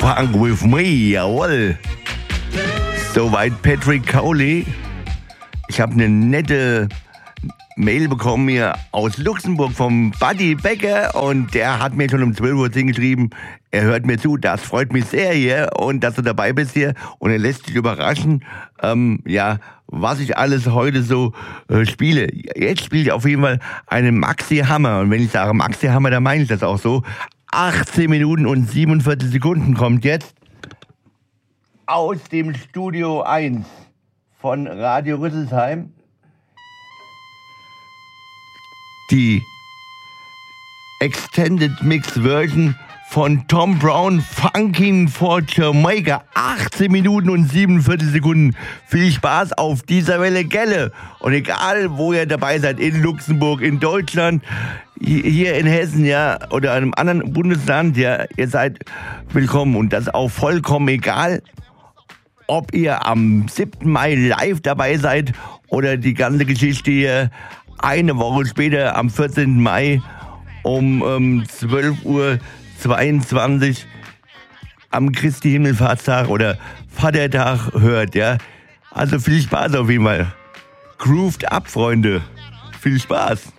Funk with me, jawohl. Soweit Patrick Cowley. Ich habe eine nette Mail bekommen hier aus Luxemburg vom Buddy Becker und der hat mir schon um 12 Uhr geschrieben, er hört mir zu, das freut mich sehr hier und dass du dabei bist hier und er lässt sich überraschen, was ich alles heute so spiele. Jetzt spiele ich auf jeden Fall einen Maxi Hammer und wenn ich sage Maxi Hammer, dann meine ich das auch so. 18 Minuten und 47 Sekunden kommt jetzt aus dem Studio 1 von Radio Rüsselsheim. Die Extended Mix Version von Tom Brown, Funkin' for Jamaica. 18 Minuten und 47 Sekunden. Viel Spaß auf dieser Welle Gelle. Und egal, wo ihr dabei seid, in Luxemburg, in Deutschland, hier in Hessen, ja, oder einem anderen Bundesland, ja, ihr seid willkommen. Und das ist auch vollkommen egal, ob ihr am 7. Mai live dabei seid oder die ganze Geschichte hier eine Woche später, am 14. Mai um 12:22 Uhr am Christi Himmelfahrtstag oder Vatertag hört, ja. Also viel Spaß auf jeden Fall. Grooved up, Freunde. Viel Spaß.